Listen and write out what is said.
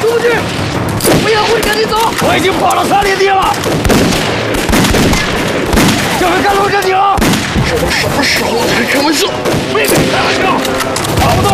出去！不要回，赶紧走！ 我已经跑了3连地了，这回该轮着你了。 这都什么时候了，还开玩笑？ 别开玩笑，跑不动